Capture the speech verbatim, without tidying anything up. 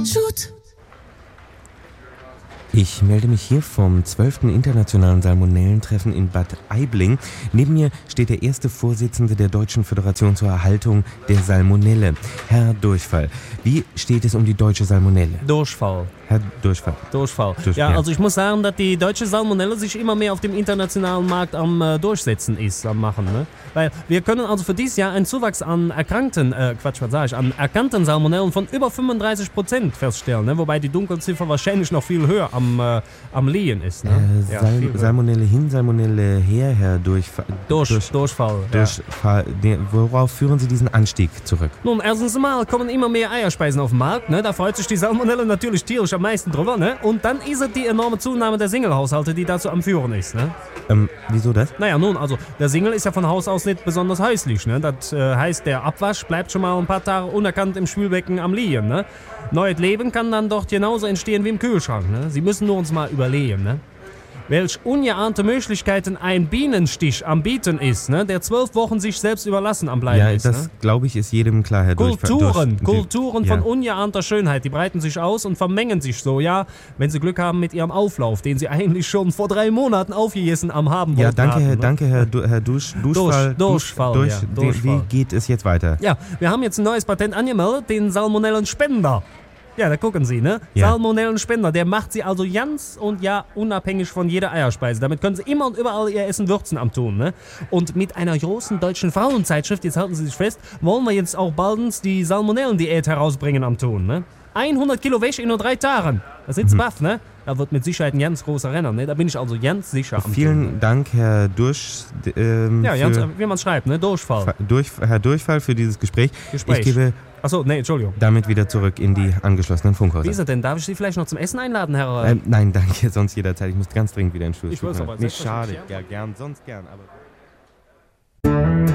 Shoot! Ich melde mich hier vom zwölften Internationalen Salmonellentreffen in Bad Aibling. Neben mir steht der erste Vorsitzende der Deutschen Föderation zur Erhaltung der Salmonelle, Herr Durchfall. Wie steht es um die deutsche Salmonelle? Durchfall. Herr Durchfall. Durchfall. Durch, ja, ja, also ich muss sagen, dass die deutsche Salmonelle sich immer mehr auf dem internationalen Markt am äh, Durchsetzen ist, am Machen. Ne? Weil wir können also für dieses Jahr einen Zuwachs an erkrankten, äh, Quatsch, was sag ich, an erkannten Salmonellen von über fünfunddreißig Prozent feststellen. Ne? Wobei die Dunkelziffer wahrscheinlich noch viel höher am, äh, am Liegen ist. Ne? Äh, ja, Sal Salmonelle hin, Salmonelle her, Herr Durchfall. Durch, Durch, Durchfall. Durchfall. Ja. Worauf führen Sie diesen Anstieg zurück? Nun, erstens mal kommen immer mehr Eierspeisen auf den Markt. Ne? Da freut sich die Salmonelle natürlich tierisch am meisten drüber. Ne? Und dann ist es die enorme Zunahme der Single-Haushalte, die dazu am Führen ist. Ne? Ähm, wieso das? Naja, nun, also der Single ist ja von Haus aus nicht besonders häuslich. Ne? Das äh, heißt, der Abwasch bleibt schon mal ein paar Tage unerkannt im Spülbecken am Liegen. Ne? Neues Leben kann dann dort genauso entstehen wie im Kühlschrank. Ne? Sie müssen nur uns mal überlegen, ne? Welch ungeahnte Möglichkeiten ein Bienenstich am Bieten ist, ne? Der zwölf Wochen sich selbst überlassen am Bleiben ja, ist. das ne? glaube ich ist jedem klar, Herr Durchfall. Kulturen, Durch, Kulturen ja. von ungeahnter Schönheit, die breiten sich aus und vermengen sich so, ja, wenn sie Glück haben mit ihrem Auflauf, den sie eigentlich schon vor drei Monaten aufgegessen am haben Ja, wollten. danke, haben, Herr, ne? danke, Herr, du, Herr Dusch, Duschfall. Durch, Durchfall, durch, ja, den, Durchfall. Wie geht es jetzt weiter? Ja, wir haben jetzt ein neues Patent angemeldet, den Salmonellenspender. Ja, da gucken Sie, ne? Ja. Salmonellenspender, der macht Sie also ganz und ja unabhängig von jeder Eierspeise. Damit können Sie immer und überall Ihr Essen würzen am tun, ne? Und mit einer großen deutschen Frauenzeitschrift, jetzt halten Sie sich fest, wollen wir jetzt auch baldens die Salmonellendiät herausbringen am Tun, ne? hundert Kilo Wäsche in nur drei Tagen. Das ist mhm. baff, ne? Da wird mit Sicherheit ein ganz großer Renner, ne? Da bin ich also ganz sicher am Vielen Tun, ne? Dank, Herr Durch, ähm, Ja, für, ganz, wie man es schreibt, ne? Durchfall. durch, Herr Durchfall für dieses Gespräch. Gespräch. Ich gebe Achso, nee, Entschuldigung. damit wieder zurück in die angeschlossenen Funkhäuser. Wie ist es denn? Darf ich Sie vielleicht noch zum Essen einladen, Herr? Ähm, nein, danke, sonst jederzeit. Ich muss ganz dringend wieder ins Studio. Ich weiß aber, Nicht schade, selbstverständlich, ja, gern, sonst gern, aber...